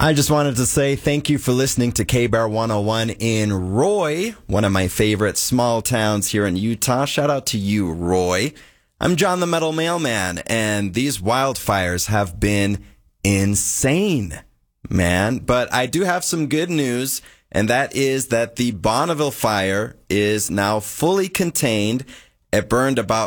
I just wanted to say thank you for listening to K-Bar 101 in Roy, one of my favorite small towns here in Utah. Shout out to you, Roy. I'm John the Metal Mailman, and these wildfires have been insane, man. But I do have some good news, and that is that the Bonneville fire is now fully contained. It burned about